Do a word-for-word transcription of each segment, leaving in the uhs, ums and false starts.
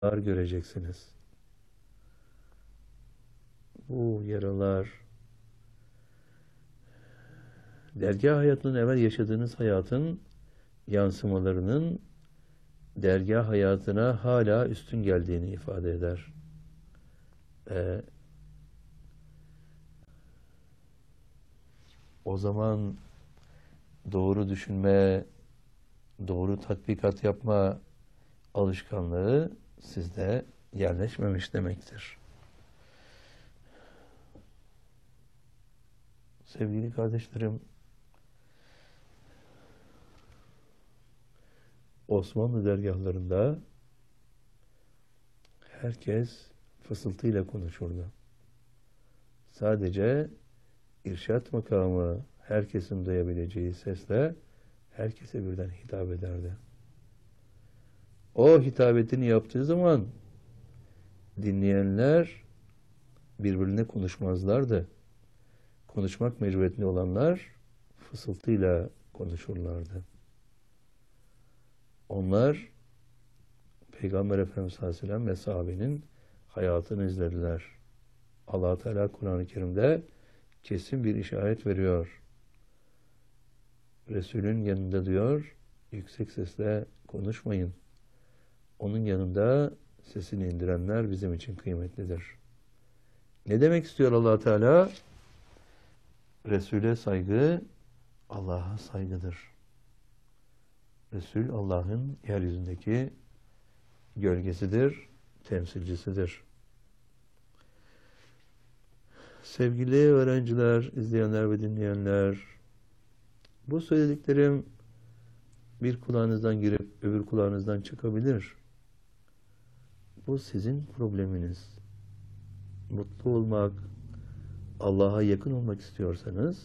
göreceksiniz. Bu yaralar, dergâh hayatının evvel yaşadığınız hayatın yansımalarının dergâh hayatına hala üstün geldiğini ifade eder. Ee, o zaman doğru düşünme, doğru tatbikat yapma alışkanlığı sizde yerleşmemiş demektir. Sevgili kardeşlerim, Osmanlı dergahlarında herkes fısıltıyla konuşurdu. Sadece irşat makamı herkesin duyabileceği sesle herkese birden hitap ederdi. O hitabetini yaptığı zaman dinleyenler birbirine konuşmazlardı. Konuşmak mecburiyetinde olanlar fısıltıyla konuşurlardı. Onlar Peygamber Efendimiz sallallahu aleyhi ve sellem ve sahabenin hayatını izlediler. Allah Teala Kur'an-ı Kerim'de kesin bir işaret veriyor. Resulün yanında diyor, yüksek sesle konuşmayın. Onun yanında sesini indirenler bizim için kıymetlidir. Ne demek istiyor Allah Teala? Resul'e saygı, Allah'a saygıdır. Resul Allah'ın yeryüzündeki gölgesidir, temsilcisidir. Sevgili öğrenciler, izleyenler ve dinleyenler, bu söylediklerim bir kulağınızdan girip öbür kulağınızdan çıkabilir. Bu sizin probleminiz. Mutlu olmak, Allah'a yakın olmak istiyorsanız,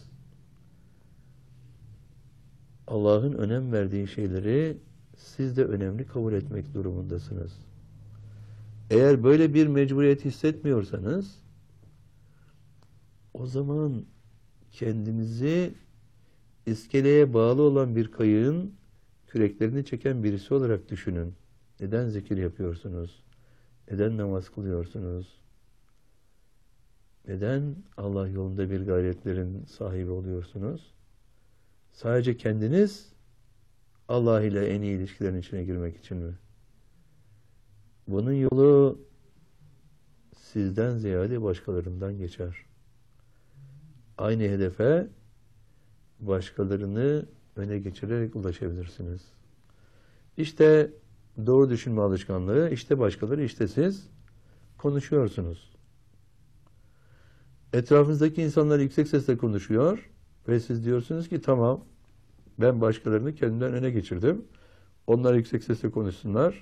Allah'ın önem verdiği şeyleri siz de önemli kabul etmek durumundasınız. Eğer böyle bir mecburiyet hissetmiyorsanız, o zaman kendinizi iskeleye bağlı olan bir kayığın küreklerini çeken birisi olarak düşünün. Neden zikir yapıyorsunuz? Neden namaz kılıyorsunuz? Neden Allah yolunda bir gayretlerin sahibi oluyorsunuz? Sadece kendiniz Allah ile en iyi ilişkilerin içine girmek için mi? Bunun yolu sizden ziyade başkalarından geçer. Aynı hedefe başkalarını öne geçirerek ulaşabilirsiniz. İşte doğru düşünme alışkanlığı, işte başkaları, işte siz konuşuyorsunuz. Etrafınızdaki insanlar yüksek sesle konuşuyor ve siz diyorsunuz ki tamam, ben başkalarını kendimden öne geçirdim. Onlar yüksek sesle konuşsunlar.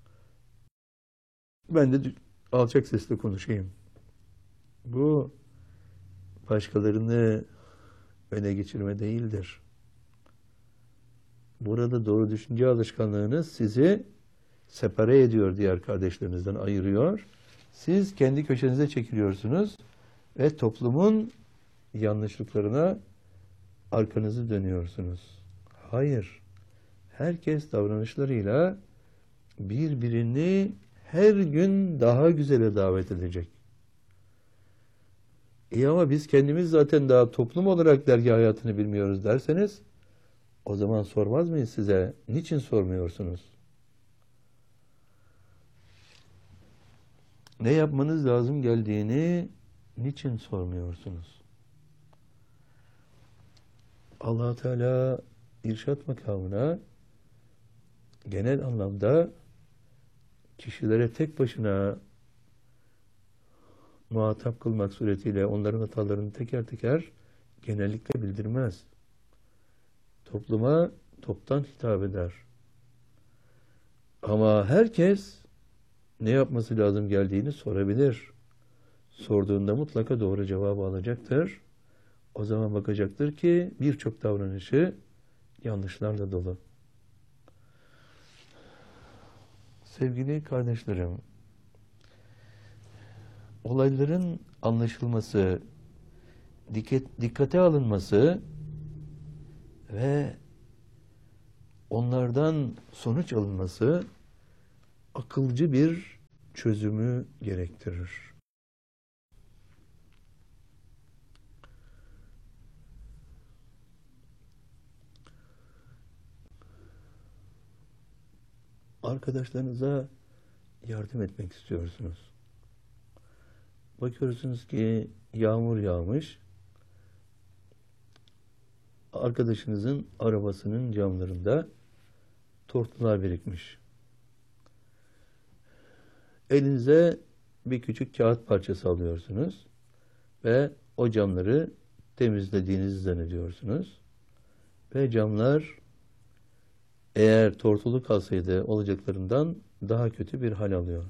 Ben de alçak sesle konuşayım. Bu başkalarını öne geçirme değildir. Burada doğru düşünce alışkanlığınız sizi separe ediyor, diğer kardeşlerinizden ayırıyor. Siz kendi köşenize çekiliyorsunuz ve toplumun yanlışlıklarına arkanızı dönüyorsunuz. Hayır. Herkes davranışlarıyla birbirini her gün daha güzele davet edecek. İyi ama biz kendimiz zaten daha toplum olarak dergi hayatını bilmiyoruz derseniz, o zaman sormaz mıyız size? Niçin sormuyorsunuz? Ne yapmanız lazım geldiğini niçin sormuyorsunuz? Allah Teala irşat makamına genel anlamda kişilere tek başına muhatap kılmak suretiyle onların hatalarını teker teker genellikle bildirmez. Topluma toptan hitap eder. Ama herkes ne yapması lazım geldiğini sorabilir. Sorduğunda mutlaka doğru cevabı alacaktır. O zaman bakacaktır ki birçok davranışı yanlışlarla dolu. Sevgili kardeşlerim, olayların anlaşılması, dikkat, dikkate alınması ve onlardan sonuç alınması akılcı bir çözümü gerektirir. Arkadaşlarınıza yardım etmek istiyorsunuz. Bakıyorsunuz ki yağmur yağmış. Arkadaşınızın arabasının camlarında tortular birikmiş. Elinize bir küçük kağıt parçası alıyorsunuz ve o camları temizlediğinizi zannediyorsunuz. Ve camlar eğer tortulu kalsaydı olacaklarından daha kötü bir hal alıyor.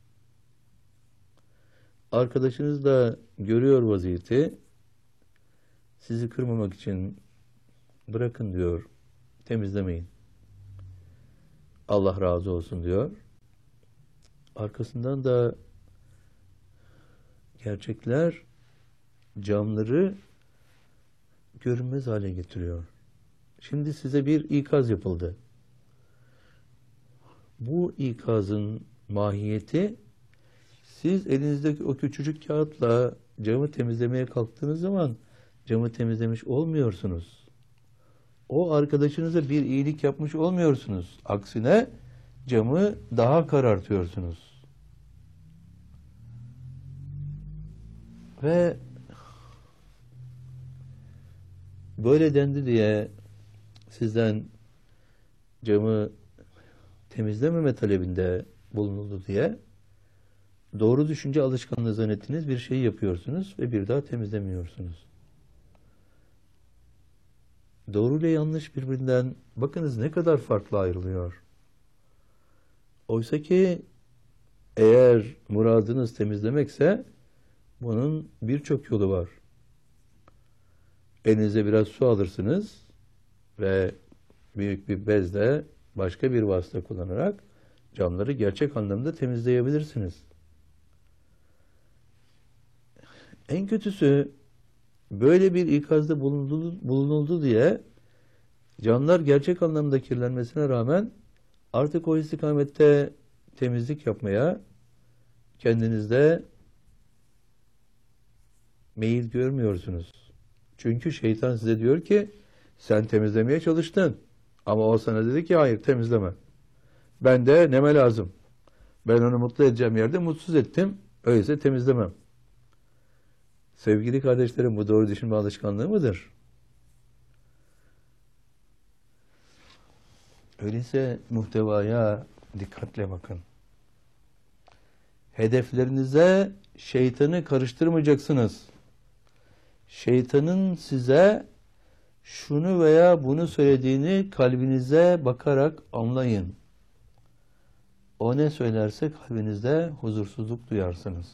Arkadaşınız da görüyor vaziyeti, sizi kırmamak için bırakın diyor, temizlemeyin. Allah razı olsun diyor. Arkasından da gerçekler camları görünmez hale getiriyor. Şimdi size bir ikaz yapıldı. Bu ikazın mahiyeti, siz elinizdeki o küçücük kağıtla camı temizlemeye kalktığınız zaman camı temizlemiş olmuyorsunuz. O arkadaşınıza bir iyilik yapmış olmuyorsunuz. Aksine camı daha karartıyorsunuz. Ve böyle dendi diye sizden camı temizlememe talebinde bulunuldu diye doğru düşünce alışkanlığı zannettiğiniz bir şeyi yapıyorsunuz ve bir daha temizlemiyorsunuz. Doğru ile yanlış birbirinden bakınız ne kadar farklı ayrılıyor. Oysa ki eğer muradınız temizlemekse bunun birçok yolu var. Elinize biraz su alırsınız ve büyük bir bezle başka bir vasıta kullanarak camları gerçek anlamda temizleyebilirsiniz. En kötüsü böyle bir ikazda bulunuldu, bulunuldu diye camlar gerçek anlamda kirlenmesine rağmen artık o istikamette temizlik yapmaya kendinizde meyil görmüyorsunuz. Çünkü şeytan size diyor ki sen temizlemeye çalıştın. Ama o sana dedi ki hayır temizleme. Ben de neme lazım. Ben onu mutlu edeceğim yerde mutsuz ettim. Öyleyse temizlemem. Sevgili kardeşlerim, bu doğru düşünme alışkanlığı mıdır? Öyleyse muhtevaya dikkatle bakın. Hedeflerinize şeytanı karıştırmayacaksınız. Şeytanın size şunu veya bunu söylediğini kalbinize bakarak anlayın. O ne söylerse kalbinizde huzursuzluk duyarsınız.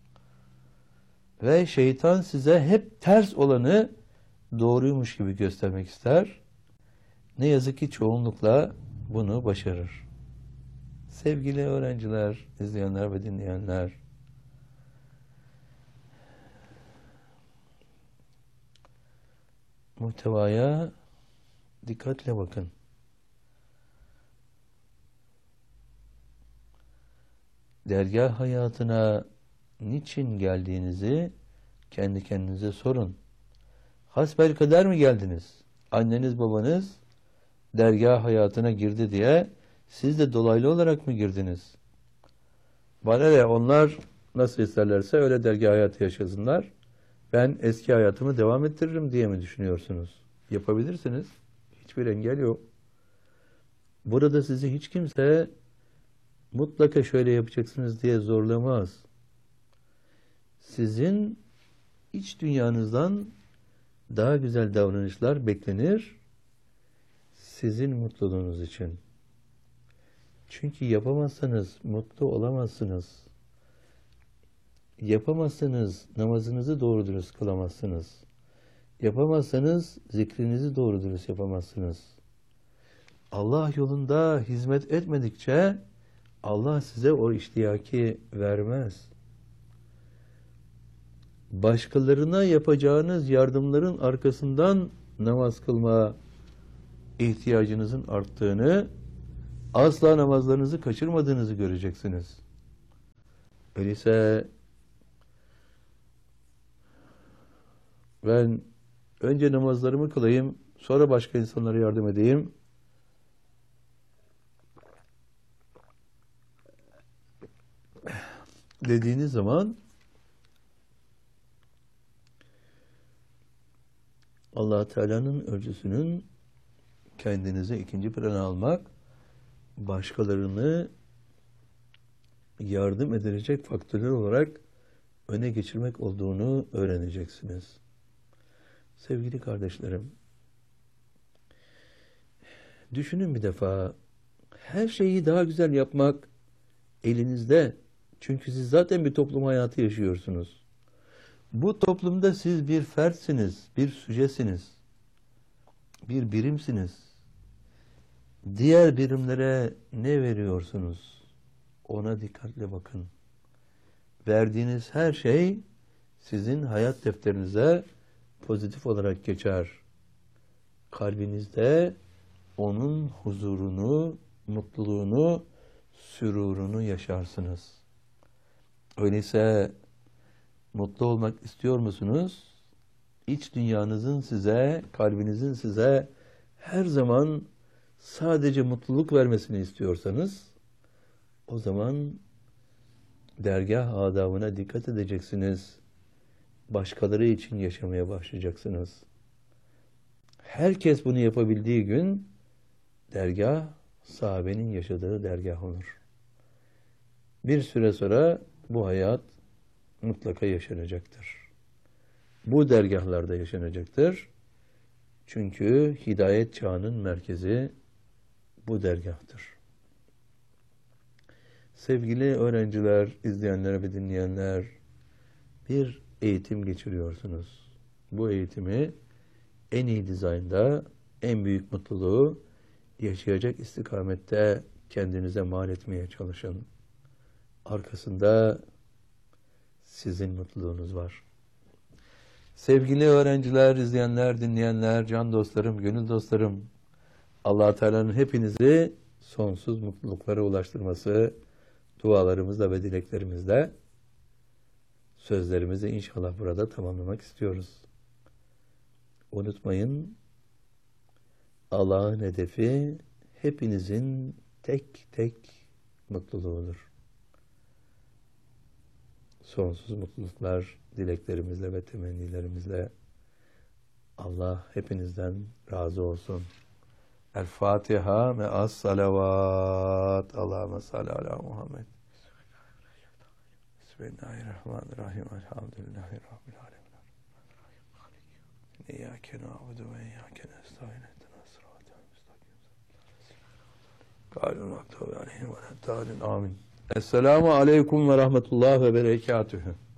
Ve şeytan size hep ters olanı doğruymuş gibi göstermek ister. Ne yazık ki çoğunlukla bunu başarır. Sevgili öğrenciler, izleyenler ve dinleyenler, muhtevaya dikkatle bakın. Dergâh hayatına niçin geldiğinizi kendi kendinize sorun. Hasbelkader mi geldiniz? Anneniz babanız dergâh hayatına girdi diye siz de dolaylı olarak mı girdiniz? Bana ne, onlar nasıl isterlerse öyle dergâh hayatı yaşasınlar. Ben eski hayatımı devam ettiririm diye mi düşünüyorsunuz? Yapabilirsiniz. Hiçbir engel yok. Burada sizi hiç kimse mutlaka şöyle yapacaksınız diye zorlamaz. Sizin iç dünyanızdan daha güzel davranışlar beklenir sizin mutluluğunuz için. Çünkü yapamazsanız mutlu olamazsınız. Yapamazsanız namazınızı doğru dürüst kılamazsınız. Yapamazsanız zikrinizi doğru dürüst yapamazsınız. Allah yolunda hizmet etmedikçe Allah size o iştiyaki vermez. Başkalarına yapacağınız yardımların arkasından namaz kılma ihtiyacınızın arttığını, asla namazlarınızı kaçırmadığınızı göreceksiniz. Öyleyse ben önce namazlarımı kılayım, sonra başka insanlara yardım edeyim. Dediğiniz zaman Allah Teala'nın ölçüsünün kendinize ikinci plana almak, başkalarını yardım edilecek faktörler olarak öne geçirmek olduğunu öğreneceksiniz. Sevgili kardeşlerim, düşünün bir defa, her şeyi daha güzel yapmak elinizde. Çünkü siz zaten bir toplum hayatı yaşıyorsunuz. Bu toplumda siz bir fertsiniz, bir süjesiniz, bir birimsiniz. Diğer birimlere ne veriyorsunuz? Ona dikkatle bakın. Verdiğiniz her şey sizin hayat defterinize pozitif olarak geçer. Kalbinizde onun huzurunu, mutluluğunu, sürurunu yaşarsınız. Öyleyse mutlu olmak istiyor musunuz? İç dünyanızın size, kalbinizin size her zaman sadece mutluluk vermesini istiyorsanız, o zaman dergah adabına dikkat edeceksiniz. Başkaları için yaşamaya başlayacaksınız. Herkes bunu yapabildiği gün dergah sahabenin yaşadığı dergah olur. Bir süre sonra bu hayat mutlaka yaşanacaktır. Bu dergahlarda yaşanacaktır. Çünkü hidayet çağının merkezi bu dergahtır. Sevgili öğrenciler, izleyenler ve dinleyenler, bir eğitim geçiriyorsunuz. Bu eğitimi en iyi dizaynda, en büyük mutluluğu yaşayacak istikamette kendinize mal etmeye çalışın. Arkasında sizin mutluluğunuz var. Sevgili öğrenciler, izleyenler, dinleyenler, can dostlarım, gönül dostlarım, Allah Teala'nın hepinizi sonsuz mutluluklara ulaştırması dualarımızla ve dileklerimizle sözlerimizi inşallah burada tamamlamak istiyoruz. Unutmayın, Allah'ın hedefi hepinizin tek tek mutluluğudur. Sonsuz mutluluklar dileklerimizle ve temennilerimizle Allah hepinizden razı olsun. El Fatiha ve as salavat. Allahümme salli ala Muhammed. Bismillahirrahmanirrahim. Elhamdülillahi Rabbil alemin. İyyâke na'budu ve iyyâke nestaîn. İhdinas sıratal müstakîm. Gâlul mağdûbi aleyhim ve leddâlin. Amin. Esselamu aleyküm ve rahmetullah ve berekatühü.